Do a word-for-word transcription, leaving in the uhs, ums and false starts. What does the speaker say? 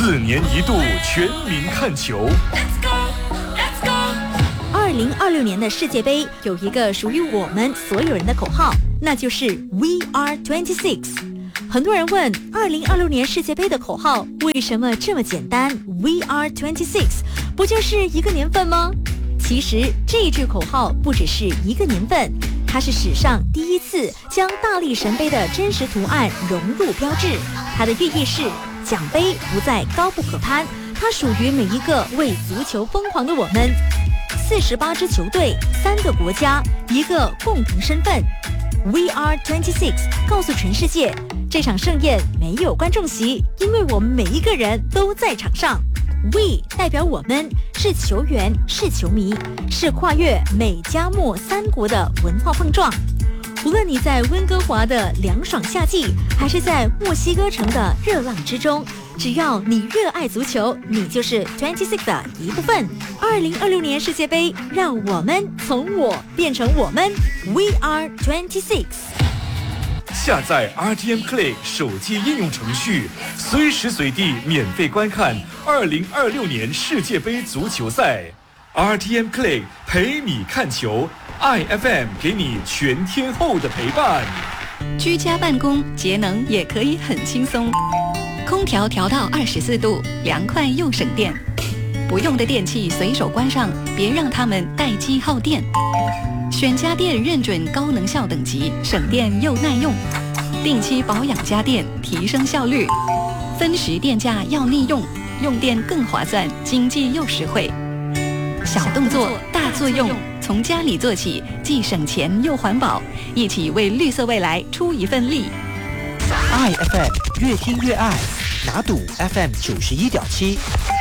四年一度全民看球。 二零二六年的世界杯有一个属于我们所有人的口号，那就是 We are twenty-six。很多人问，二零二六年世界杯的口号为什么这么简单 ？We are twenty-six， 不就是一个年份吗？其实这句口号不只是一个年份，它是史上第一次将大力神杯的真实图案融入标志。它的寓意是，奖杯不再高不可攀，它属于每一个为足球疯狂的我们。四十八支球队，三个国家，一个共同身份。We are twenty-six， 告诉全世界，这场盛宴没有观众席，因为我们每一个人都在场上。We 代表我们，是球员，是球迷，是跨越美加墨三国的文化碰撞。无论你在温哥华的凉爽夏季，还是在墨西哥城的热浪之中，只要你热爱足球，你就是 twenty-six 的一部分。二零二六年世界杯，让我们从我变成我们 ，We are twenty-six。 下载 R T M Click 手机应用程序，随时随地免费观看二零二六年世界杯足球赛。R T M Click 陪你看球 ，I F M 给你全天候的陪伴。 居家办公节能也可以很轻松，空调调到二十四度，凉快又省电。不用的电器随手关上，别让它们待机耗电。选家电认准高能效等级，省电又耐用。定期保养家电，提升效率。分时电价要利用，用电更划算，经济又实惠。小动作大作用，从家里做起，既省钱又环保，一起为绿色未来出一份力。 I F M 越听越爱，拿赌 F M 九十一点七。